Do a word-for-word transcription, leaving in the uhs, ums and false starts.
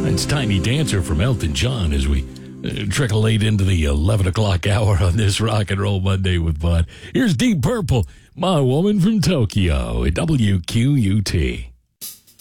It's Tiny Dancer from Elton John as we uh, trickle late into the eleven o'clock hour on this Rock and Roll Monday with Bud. Here's Deep Purple, My Woman from Tokyo at W Q U T.